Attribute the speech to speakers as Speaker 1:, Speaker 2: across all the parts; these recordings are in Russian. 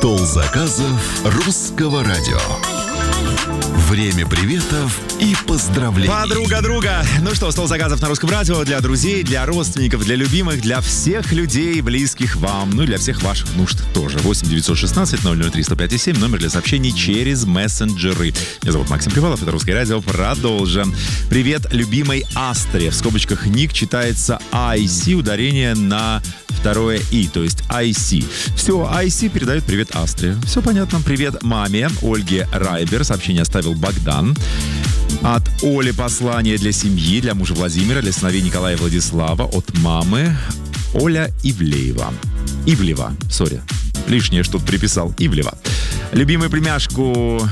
Speaker 1: Стол заказов русского радио. Время приветов и поздравлений.
Speaker 2: Подруга друга. Ну что, стол заказов на русском радио для друзей, для родственников, для любимых, для всех людей, близких вам, ну и для всех ваших нужд тоже. 8 916 003 105 7, номер для сообщений через мессенджеры. Меня зовут Максим Привалов, это русское радио. Продолжим. Привет любимой Астре. В скобочках ник читается IC, ударение на второе И, то есть IC. Все, IC передает привет Астре. Все понятно. Привет маме Ольге Райбер. Сообщение оставил Богдан. От Оли послание для семьи, для мужа Владимира, для сыновей Николая и Владислава. От мамы Оля Ивлеева. Сори. Лишнее что-то приписал. Ивлева. Любимую племяшку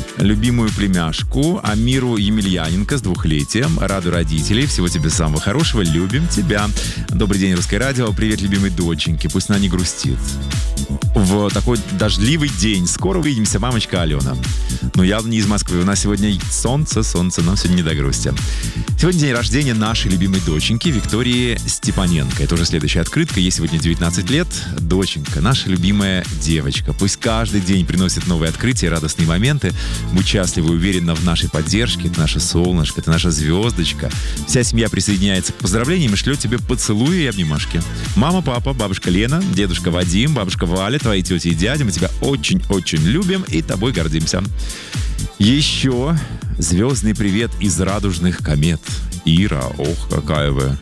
Speaker 2: Амиру Емельяненко с 2-летием. Радуй родителей. Всего тебе самого хорошего. Любим тебя. Добрый день, русское радио. Привет любимой доченьке. Пусть она не грустит в такой дождливый день. Скоро увидимся, мамочка Алена. Но явно не из Москвы. У нас сегодня солнце. Нам сегодня не до грусти. Сегодня день рождения нашей любимой доченьки Виктории Степаненко. Это уже следующая открытка. Ей сегодня 19 лет. Доченька, наша любимая девочка. Пусть каждый день приносит новые открытия и радостные моменты. Будь счастлива и уверена в нашей поддержке. Это наше солнышко, это наша звездочка. Вся семья присоединяется к поздравлениям и шлет тебе поцелуи и обнимашки. Мама, папа, бабушка Лена, дедушка Вадим, бабушка Валя, твои тети и дяди. Мы тебя очень-очень любим и тобой гордимся. Еще звездный привет из радужных комет. Ира, ох, какая вы.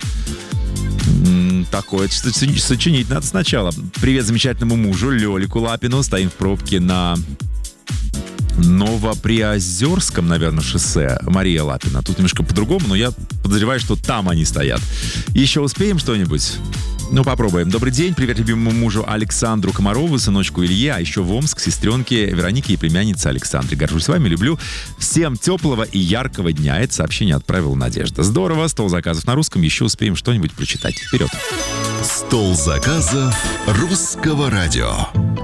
Speaker 2: Такое сочинить надо сначала. Привет замечательному мужу Лёлику Лапину. Стоим в пробке на Новоприозерском, наверное, шоссе. Мария Лапина. Тут немножко по-другому, но я подозреваю, что там они стоят. Еще успеем что-нибудь? Ну, попробуем. Добрый день. Привет любимому мужу Александру Комарову, сыночку Илье, а еще в Омск, сестренке Веронике и племяннице Александре. Горжусь вами, люблю. Всем теплого и яркого дня. Это сообщение отправила Надежда. Здорово. Стол заказов на русском. Еще успеем что-нибудь прочитать. Вперед.
Speaker 1: Стол заказов русского радио.